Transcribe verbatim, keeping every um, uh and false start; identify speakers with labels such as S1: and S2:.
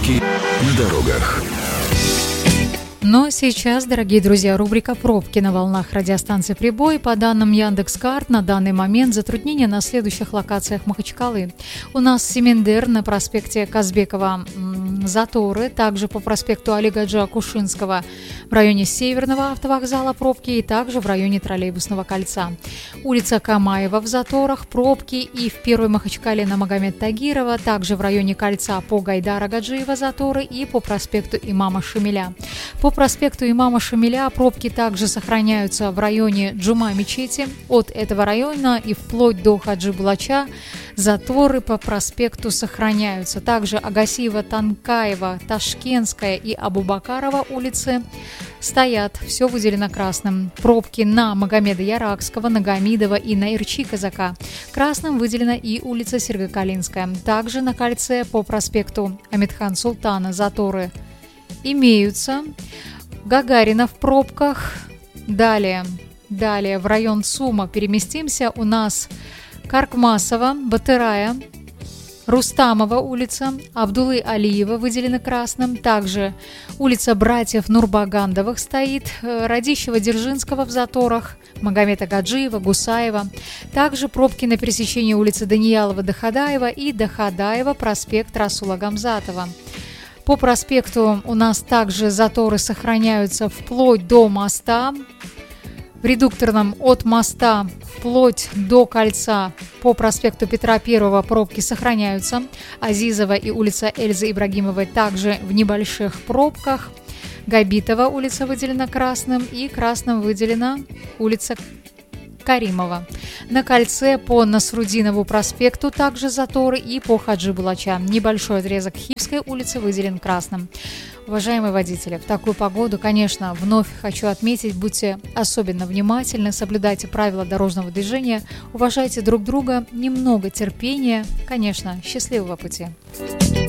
S1: Пробки на дорогах.
S2: Но сейчас, дорогие друзья, рубрика «Пробки» на волнах радиостанции «Прибой». По данным Яндекс.Карт, на данный момент затруднения на следующих локациях Махачкалы. У нас Семендер на проспекте Казбекова заторы, также по проспекту Алигаджа Кушинского в районе Северного автовокзала пробки и также в районе Троллейбусного кольца. Улица Камаева в заторах, пробки и в Первой Махачкале на Магомед Тагирова, также в районе кольца по Гайдара Гаджиева заторы и по проспекту Имама Шамиля. По проспекту Имама Шамиля пробки также сохраняются в районе Джума-мечети. От этого района и вплоть до Хаджи Булача заторы по проспекту сохраняются. Также Агасиева, Танкаева, Ташкентская и Абубакарова улицы стоят. Все выделено красным. Пробки на Магомеда Яракского, на Гамидова и на Ирчи Казака. Красным выделена и улица Сергокалинская. Также на кольце по проспекту Амитхан Султана заторы имеются. Гагарина в пробках. Далее, далее в район Сума переместимся. У нас Каркмасова, Батырая, Рустамова улица, Абдулы Алиева выделены красным. Также улица братьев Нурбагандовых стоит, Радищева-Дзержинского в заторах, Магомета Гаджиева, Гусаева. Также пробки на пересечении улицы Даниялова-Дахадаева и Дахадаева, проспект Расула Гамзатова. По проспекту у нас также заторы сохраняются вплоть до моста. В редукторном от моста вплоть до кольца по проспекту Петра Первого пробки сохраняются. Азизова и улица Эльзы Ибрагимовой также в небольших пробках. Габитова улица выделена красным и красным выделена улица Каримова. На кольце по Насрудинову проспекту также заторы и по Хаджи Булача. Небольшой отрезок Хивской улицы выделен красным. Уважаемые водители, в такую погоду, конечно, вновь хочу отметить, будьте особенно внимательны, соблюдайте правила дорожного движения, уважайте друг друга, немного терпения, конечно, счастливого пути.